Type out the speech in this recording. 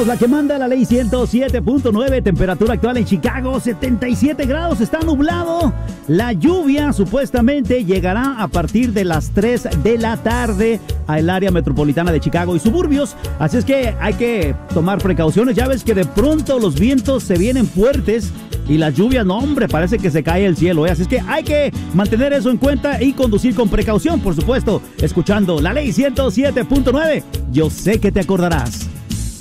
Somos la que manda, la ley 107.9, temperatura actual en Chicago, 77 grados, está nublado. La lluvia supuestamente llegará a partir de las 3 de la tarde al área metropolitana de Chicago y suburbios. Así es que hay que tomar precauciones. Ya ves que de pronto los vientos se vienen fuertes y las lluvias, no hombre, parece que se cae el cielo, ¿eh? Así es que hay que mantener eso en cuenta y conducir con precaución, por supuesto, escuchando la ley 107.9. Yo sé que te acordarás.